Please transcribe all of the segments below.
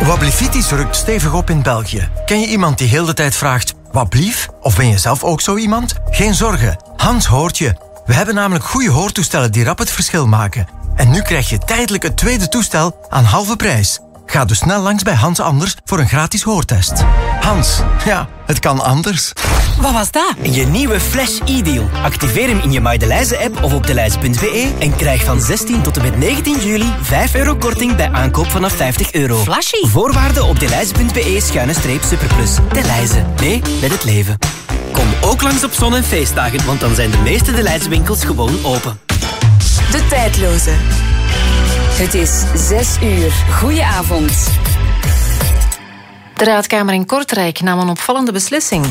Wablifitis rukt stevig op in België. Ken je iemand die heel de tijd vraagt, wat blief? Of ben je zelf ook zo iemand? Geen zorgen, Hans hoort je. We hebben namelijk goede hoortoestellen die rap het verschil maken. En nu krijg je tijdelijk het tweede toestel aan halve prijs. Ga dus snel langs bij Hans Anders voor een gratis hoortest. Hans, ja, het kan anders. Wat was dat? Je nieuwe Flash e-deal. Activeer hem in je MyDeLijze-app of op deLijze.be en krijg van 16 tot en met 19 juli €5 korting bij aankoop vanaf €50. Flashy. Voorwaarden op deLijze.be/superplus. deLijze. Mee met het leven. Kom ook langs op zon- en feestdagen, want dan zijn de meeste deLijze-winkels gewoon open. De tijdloze. Het is 6 uur. Goedenavond. De Raadkamer in Kortrijk nam een opvallende beslissing.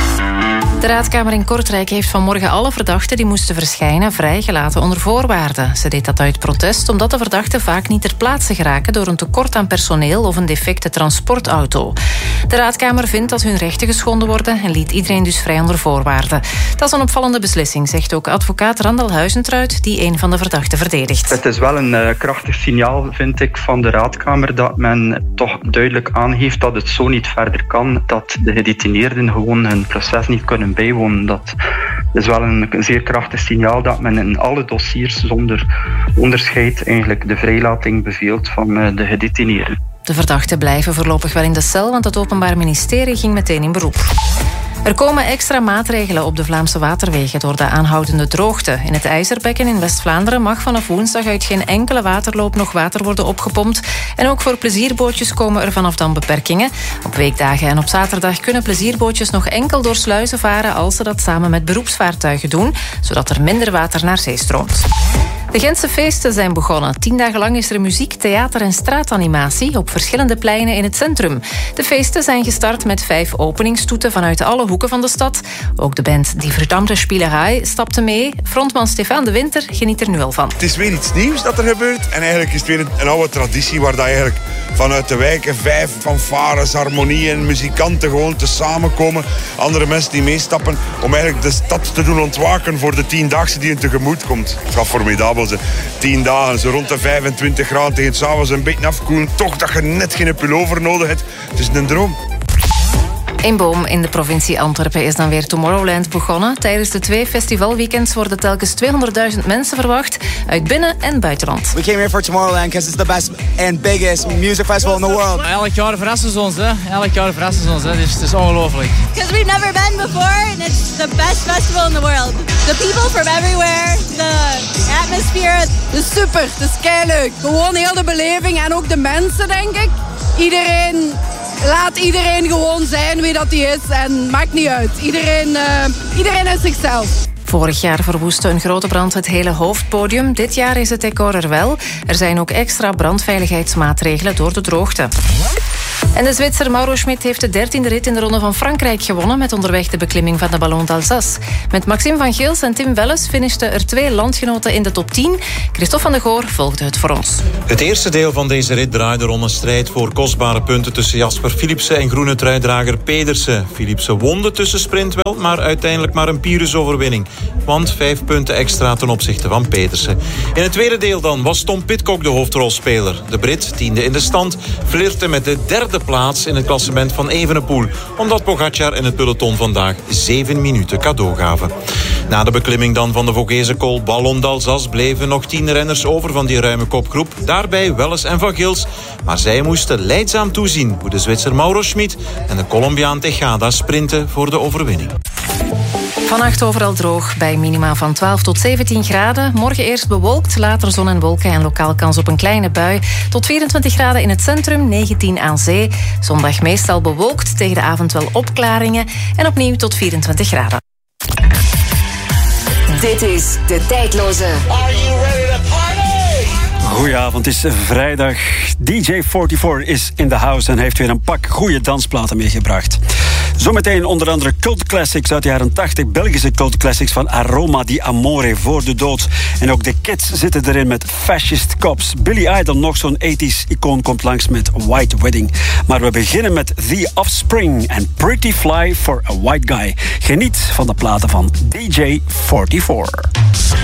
De Raadkamer in Kortrijk heeft vanmorgen alle verdachten die moesten verschijnen vrijgelaten onder voorwaarden. Ze deed dat uit protest omdat de verdachten vaak niet ter plaatse geraken door een tekort aan personeel of een defecte transportauto. De Raadkamer vindt dat hun rechten geschonden worden en liet iedereen dus vrij onder voorwaarden. Dat is een opvallende beslissing, zegt ook advocaat Randal Huizentruid, die een van de verdachten verdedigt. Het is wel een krachtig signaal, vind ik, van de Raadkamer dat men toch duidelijk aangeeft dat het zo niet verder kan, dat de gedetineerden gewoon hun proces niet kunnen bijwonen. Dat is wel een zeer krachtig signaal dat men in alle dossiers zonder onderscheid eigenlijk de vrijlating beveelt van de gedetineerden. De verdachten blijven voorlopig wel in de cel, want het Openbaar Ministerie ging meteen in beroep. Er komen extra maatregelen op de Vlaamse waterwegen door de aanhoudende droogte. In het IJzerbekken in West-Vlaanderen mag vanaf woensdag uit geen enkele waterloop nog water worden opgepompt. En ook voor plezierbootjes komen er vanaf dan beperkingen. Op weekdagen en op zaterdag kunnen plezierbootjes nog enkel door sluizen varen als ze dat samen met beroepsvaartuigen doen, zodat er minder water naar zee stroomt. De Gentse feesten zijn begonnen. 10 dagen lang is er muziek, theater en straatanimatie op verschillende pleinen in het centrum. De feesten zijn gestart met 5 openingstoeten vanuit alle hoeken van de stad. Ook de band Die Verdammte Spielerij stapte mee. Frontman Stefan de Winter geniet er nu al van. Het is weer iets nieuws dat er gebeurt. En eigenlijk is het weer een oude traditie waar dat eigenlijk vanuit de wijken 5 fanfares, harmonieën, muzikanten gewoon te samenkomen. Andere mensen die meestappen om eigenlijk de stad te doen ontwaken voor de 10-daagse die in tegemoet komt. Het gaat formidabel. 10 dagen, zo rond de 25 graden tegen 's avonds een beetje afkoelen. Toch dat je net geen pullover nodig hebt. Het is een droom. In Boom in de provincie Antwerpen is dan weer Tomorrowland begonnen. Tijdens de 2 festivalweekends worden telkens 200.000 mensen verwacht uit binnen- en buitenland. We came here for Tomorrowland because it's the best and biggest music festival in the world. Elk jaar verrassen ze ons, hè. Elk jaar verrassen ze ons, hè. Dus het is ongelooflijk. Because we've never been before and it's the best festival in the world. The people from everywhere, the atmosphere. Het is super, het is keileuk. Gewoon heel de beleving en ook de mensen, denk ik. Laat iedereen gewoon zijn wie dat hij is en maakt niet uit. Iedereen is zichzelf. Vorig jaar verwoestte een grote brand het hele hoofdpodium. Dit jaar is het decor er wel. Er zijn ook extra brandveiligheidsmaatregelen door de droogte. En de Zwitser Mauro Schmid heeft de 13e rit in de Ronde van Frankrijk gewonnen met onderweg de beklimming van de Ballon d'Alsace. Met Maxime van Geels en Tim Welles finishten er 2 landgenoten in de top 10. Christophe van de Goor volgde het voor ons. Het eerste deel van deze rit draaide rond een strijd voor kostbare punten tussen Jasper Philipsen en groene truidrager Pedersen. Philipsen won de tussensprint wel, maar uiteindelijk maar een Pyrrhus-overwinning. Want 5 punten extra ten opzichte van Pedersen. In het tweede deel dan was Tom Pidcock de hoofdrolspeler. De Brit, 10e in de stand, flirte met de 3e plaats in het klassement van Evenepoel, omdat Pogacar en het peloton vandaag 7 minuten cadeau gaven. Na de beklimming dan van de Vogese Col Ballon d'Alsace bleven nog 10 renners over van die ruime kopgroep. Daarbij Welles en Van Gils. Maar zij moesten lijdzaam toezien hoe de Zwitser Mauro Schmid en de Colombiaan Tejada sprinten voor de overwinning. Vannacht overal droog, bij minima van 12 tot 17 graden. Morgen eerst bewolkt, later zon en wolken en lokaal kans op een kleine bui. Tot 24 graden in het centrum, 19 aan zee. Zondag meestal bewolkt, tegen de avond wel opklaringen. En opnieuw tot 24 graden. Dit is De Tijdloze. Are you ready to party? Goedenavond, het is vrijdag. DJ44 is in the house en heeft weer een pak goede dansplaten meegebracht. Zometeen onder andere cult classics uit de jaren 80, Belgische cult classics van Aroma di Amore, Voor de Dood. En ook de Kids zitten erin met Fascist Cops. Billy Idol, nog zo'n 80s icoon, komt langs met White Wedding. Maar we beginnen met The Offspring en Pretty Fly for a White Guy. Geniet van de platen van DJ44.